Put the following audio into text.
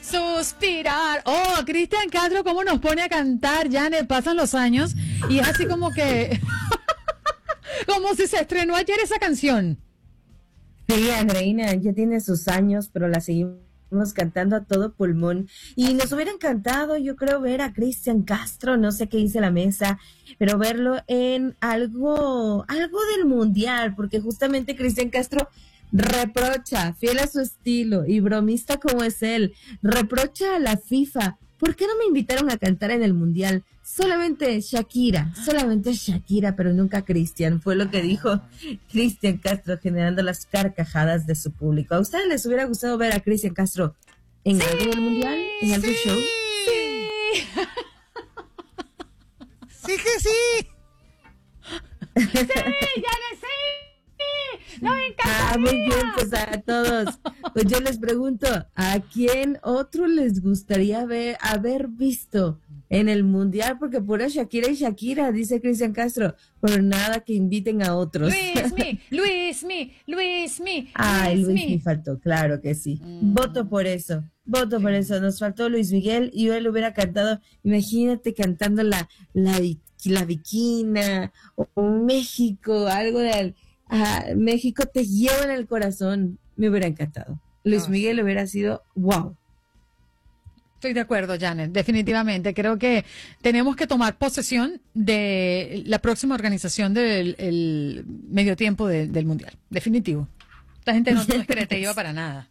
suspirar. Oh, Cristian Castro, ¿cómo nos pone a cantar? Janet, pasan los años y es así como que... como si se estrenó ayer esa canción. Sí, Andreina, ya tiene sus años, pero la seguimos cantando a todo pulmón. Y nos hubiera encantado, yo creo, ver a Cristian Castro, no sé qué dice la mesa, pero verlo en algo del mundial, porque justamente Cristian Castro reprocha, fiel a su estilo y bromista como es él, reprocha a la FIFA. ¿Por qué no me invitaron a cantar en el mundial? Solamente Shakira, pero nunca Cristian, fue lo que dijo Cristian Castro, generando las carcajadas de su público. ¿A ustedes les hubiera gustado ver a Cristian Castro en algo del mundial, en algún show? Sí. Sí que sí. Sí, Janet, sí. No, me encanta. Muy bien, pues a todos. Pues yo les pregunto, ¿a quién otro les gustaría haber visto en el mundial? Porque pura Shakira y Shakira, dice Cristian Castro, pero nada que inviten a otros. Luismi. Ay, Luis me faltó, claro que sí. Voto por eso. Nos faltó Luis Miguel y yo él hubiera cantado, imagínate cantando la Viquina o México, algo de México te lleva en el corazón. Me hubiera encantado. Luis Miguel hubiera sido wow. Estoy de acuerdo, Janet, definitivamente. Creo que tenemos que tomar posesión de la próxima organización del el medio tiempo del Mundial. Definitivo. La gente no es creativa para nada.